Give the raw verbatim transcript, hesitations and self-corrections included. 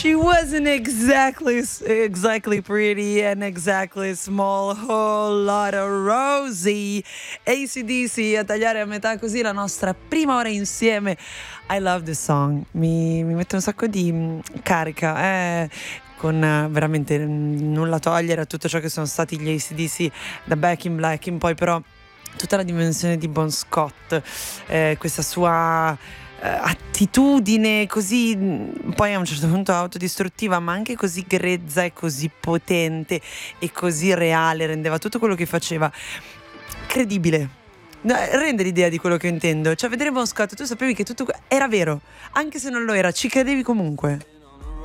She wasn't exactly exactly pretty and exactly small, whole lot of Rosie. A C D C a tagliare a metà così la nostra prima ora insieme. I love this song, mi, mi mette un sacco di mm, carica, eh, con eh, veramente mm, nulla togliere a tutto ciò che sono stati gli A C D C da Back in Black in poi, però tutta la dimensione di Bon Scott, eh, questa sua eh, attitudine così mh, poi a un certo punto autodistruttiva, ma anche così grezza e così potente e così reale, rendeva tutto quello che faceva credibile. No, rende l'idea di quello che intendo, cioè vedere Bon Scott tu sapevi che tutto era vero, anche se non lo era, ci credevi comunque.